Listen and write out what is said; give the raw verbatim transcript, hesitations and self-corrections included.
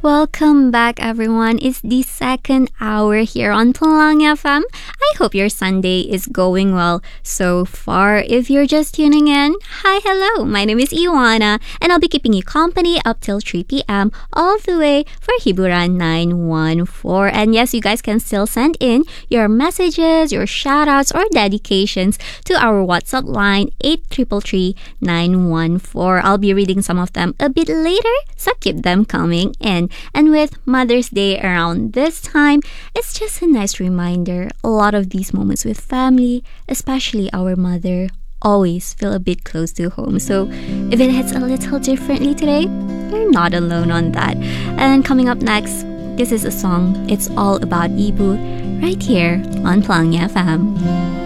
Welcome back, everyone. It's the second hour here on Palang F M. I hope your Sunday is going well so far. If you're just tuning in, hi, hello. My name is Iwana, and I'll be keeping you company up till three p.m. all the way for Hiburan nine one four. And yes, you guys can still send in your messages, your shoutouts, or dedications to our WhatsApp line eight three three three nine one four. I'll be reading some of them a bit later, so keep them coming in. And with Mother's Day around this time, it's just a nice reminder. A lot of these moments with family, especially our mother, always feel a bit close to home. So if it hits a little differently today, you're not alone on that. And coming up next, this is a song. It's all about Ibu right here on Palang F M.